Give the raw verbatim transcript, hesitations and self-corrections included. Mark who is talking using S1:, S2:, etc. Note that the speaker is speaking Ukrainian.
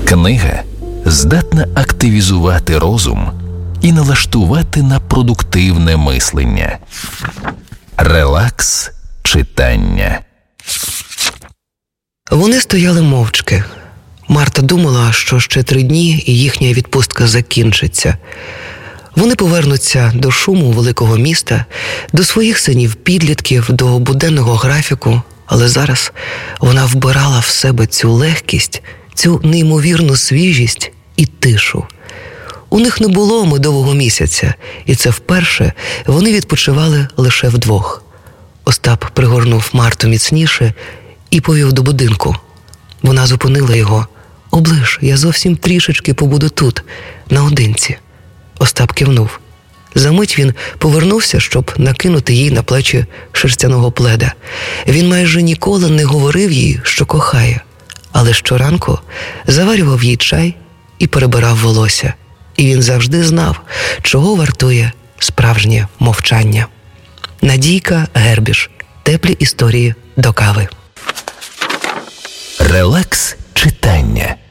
S1: Книга здатна активізувати розум і налаштувати на продуктивне мислення. Релакс читання.
S2: Вони стояли мовчки. Марта думала, що ще три дні і їхня відпустка закінчиться. Вони повернуться до шуму великого міста, до своїх синів-підлітків, до буденного графіку, але зараз вона вбирала в себе цю легкість, цю неймовірну свіжість і тишу. У них не було медового місяця, і це вперше вони відпочивали лише вдвох. Остап пригорнув Марту міцніше і повів до будинку. Вона зупинила його. «Оближ, я зовсім трішечки побуду тут, наодинці». Остап кивнув. Замить він повернувся, щоб накинути їй на плечі шерстяного пледа. Він майже ніколи не говорив їй, що кохає, але щоранку заварював їй чай і перебирав волосся. І він завжди знав, чого вартує справжнє мовчання. Надійка Гербіш. Теплі історії до кави.
S1: Релакс читання.